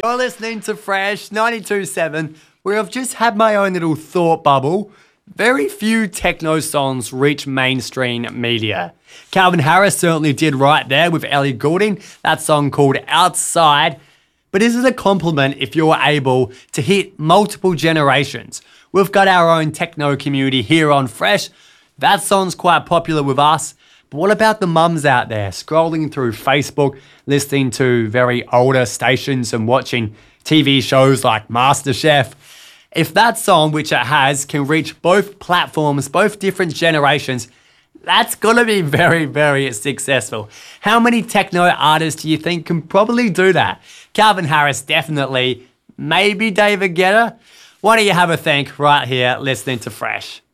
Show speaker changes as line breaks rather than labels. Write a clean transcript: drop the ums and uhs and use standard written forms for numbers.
You're listening to Fresh 92.7, where I've just had my own little thought bubble. Very few techno songs reach mainstream media. Calvin Harris certainly did right there with Ellie Goulding, that song called Outside. But is it a compliment if you're able to hit multiple generations? We've got our own techno community here on Fresh. That song's quite popular with us. But what about the mums out there scrolling through Facebook, listening to very older stations and watching TV shows like MasterChef? If that song, which it has, can reach both platforms, both different generations, that's going to be very, very successful. How many techno artists do you think can probably do that? Calvin Harris, definitely. Maybe David Guetta? Why don't you have a think right here listening to Fresh?